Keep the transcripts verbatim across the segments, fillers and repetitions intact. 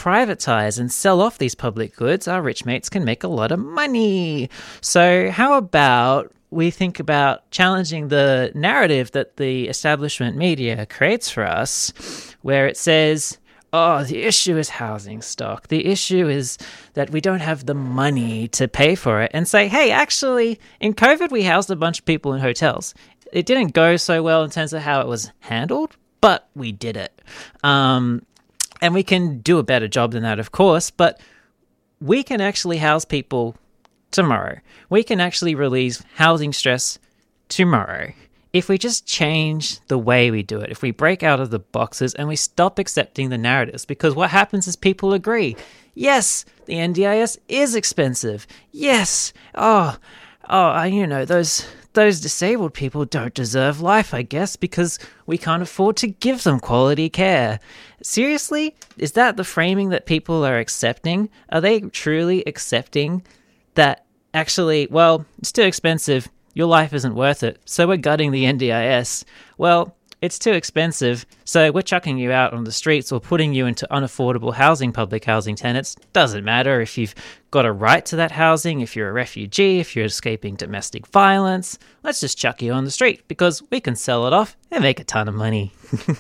privatize and sell off these public goods, our rich mates can make a lot of money. So how about we think about challenging the narrative that the establishment media creates for us, where it says, oh, the issue is housing stock. The issue is that we don't have the money to pay for it. And say, hey, actually, in COVID, we housed a bunch of people in hotels. It didn't go so well in terms of how it was handled, but we did it. Um, and we can do a better job than that, of course, but we can actually house people tomorrow. We can actually relieve housing stress tomorrow. If we just change the way we do it, if we break out of the boxes and we stop accepting the narratives, because what happens is people agree. Yes, the N D I S is expensive. Yes. Oh, oh, you know, those those disabled people don't deserve life, I guess, because we can't afford to give them quality care. Seriously? Is that the framing that people are accepting? Are they truly accepting that actually, well, it's too expensive, your life isn't worth it, so we're gutting the N D I S. Well, it's too expensive, so we're chucking you out on the streets or putting you into unaffordable housing, public housing tenants. Doesn't matter if you've got a right to that housing, if you're a refugee, if you're escaping domestic violence. Let's just chuck you on the street because we can sell it off and make a ton of money.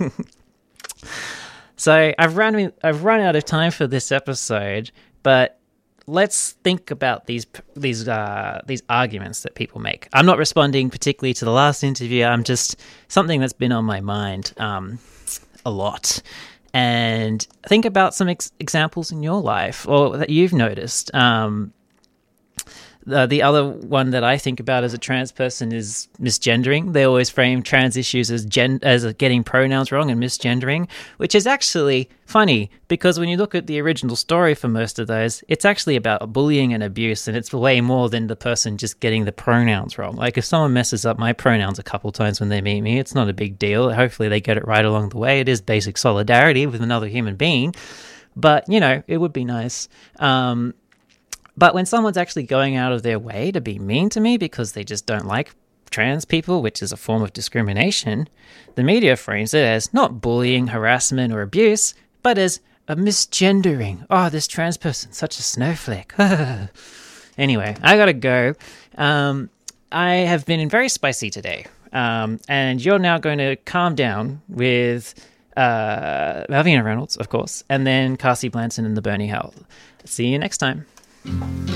So I've run, I've run out of time for this episode, but let's think about these these uh, these arguments that people make. I'm not responding particularly to the last interview. I'm just something that's been on my mind um, a lot. And think about some ex- examples in your life or that you've noticed. Um, the, the other one that I think about as a trans person is misgendering. They always frame trans issues as gen- as getting pronouns wrong and misgendering, which is actually funny because when you look at the original story for most of those, it's actually about bullying and abuse, and it's way more than the person just getting the pronouns wrong. Like if someone messes up my pronouns a couple times when they meet me, it's not a big deal. Hopefully they get it right along the way. It is basic solidarity with another human being, but you know, it would be nice. Um, But when someone's actually going out of their way to be mean to me because they just don't like trans people, which is a form of discrimination, the media frames it as not bullying, harassment, or abuse, but as a misgendering. Oh, this trans person's such a snowflake. Anyway, I gotta go. Um, I have been very spicy today, um, and you're now going to calm down with uh, Malvina Reynolds, of course, and then Cassie Blanton and the Bernie Howell. See you next time.